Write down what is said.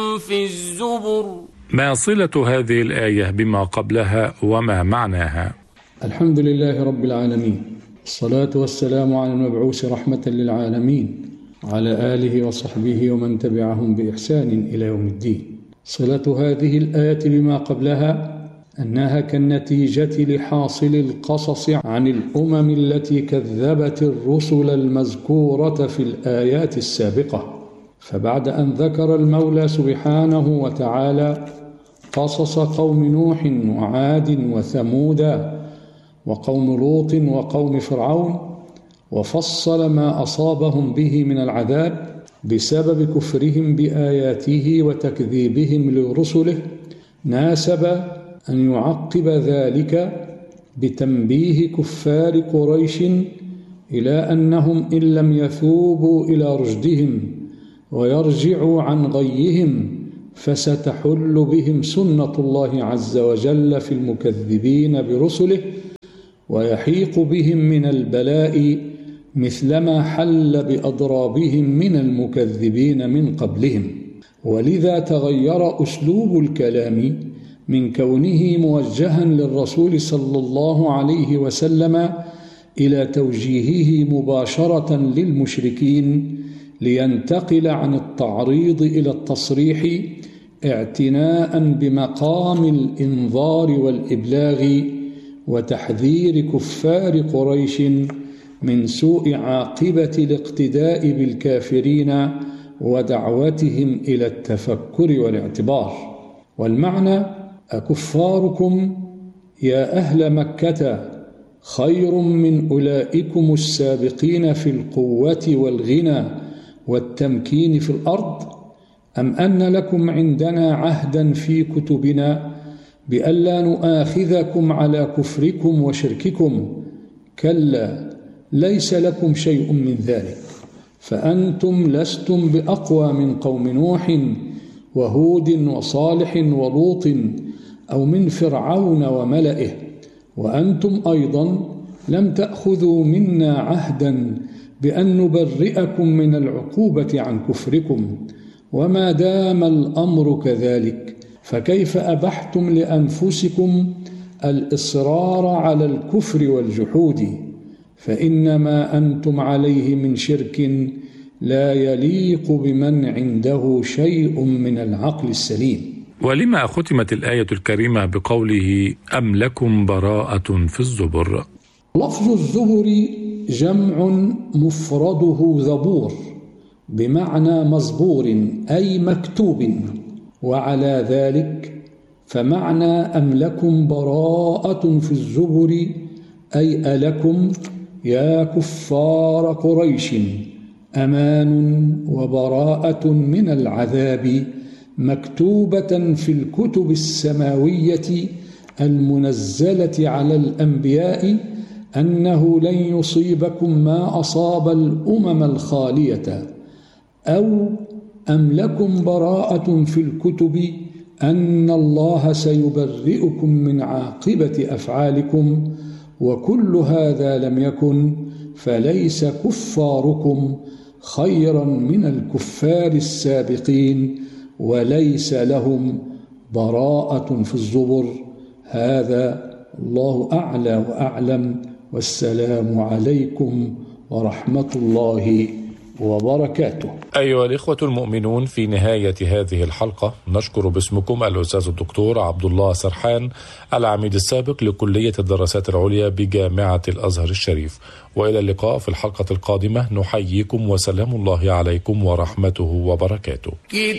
في الزبر. ما صلة هذه الآية بما قبلها وما معناها؟ الحمد لله رب العالمين، الصلاة والسلام على المبعوث رحمة للعالمين على آله وصحبه ومن تبعهم بإحسان إلى يوم الدين. صلة هذه الآية بما قبلها أنها كالنتيجة لحاصل القصص عن الأمم التي كذبت الرسل المذكورة في الآيات السابقة. فبعد أن ذكر المولى سبحانه وتعالى قصص قوم نوح وعاد وثمود وقوم لوط وقوم فرعون، وفصل ما أصابهم به من العذاب بسبب كفرهم بآياته وتكذيبهم لرسله، ناسب أن يعقب ذلك بتنبيه كفار قريش إلى أنهم إن لم يثوبوا إلى رشدهم ويرجعوا عن غيهم فستحل بهم سنة الله عز وجل في المكذبين برسله، ويحيق بهم من البلاء مثلما حل بأضرابهم من المكذبين من قبلهم. ولذا تغير أسلوب الكلام من كونه موجها للرسول صلى الله عليه وسلم إلى توجيهه مباشرة للمشركين، لينتقل عن التعريض إلى التصريح اعتناء بمقام الإنذار والإبلاغ وتحذير كفار قريش من سوء عاقبة الاقتداء بالكافرين ودعوتهم إلى التفكر والاعتبار. والمعنى: أكفاركم يا أهل مكة خير من أولئكم السابقين في القوة والغنى والتمكين في الأرض، أم أن لكم عندنا عهدا في كتبنا بألا نؤاخذكم على كفركم وشرككم؟ كلا، ليس لكم شيء من ذلك، فأنتم لستم بأقوى من قوم نوح وهود وصالح ولوط أو من فرعون وملئه، وأنتم أيضا لم تأخذوا منا عهدا بأن نبرئكم من العقوبة عن كفركم. وما دام الأمر كذلك فكيف أبحتم لأنفسكم الإصرار على الكفر والجحود؟ فإنما أنتم عليه من شرك لا يليق بمن عنده شيء من العقل السليم. ولما ختمت الآية الكريمة بقوله أم لكم براءة في الزبر؟ لفظ الزبر جمع مفرده زبور بمعنى مزبور أي مكتوب، وعلى ذلك فمعنى أم لكم براءة في الزبر أي ألكم يا كفار قريش أمان وبراءة من العذاب مكتوبة في الكتب السماوية المنزلة على الأنبياء أنه لن يصيبكم ما أصاب الأمم الخالية، أو أم لكم براءة في الكتب أن الله سيبرئكم من عاقبة أفعالكم، وكل هذا لم يكن، فليس كفاركم خيرا من الكفار السابقين، وليس لهم براءة في الزبر. هذا الله أعلى وأعلم، والسلام عليكم ورحمة الله وبركاته. أيها الإخوة المؤمنون، في نهاية هذه الحلقة نشكر باسمكم الأستاذ الدكتور عبد الله سرحان، العميد السابق لكلية الدراسات العليا بجامعة الأزهر الشريف. وإلى اللقاء في الحلقة القادمة، نحييكم وسلام الله عليكم ورحمته وبركاته.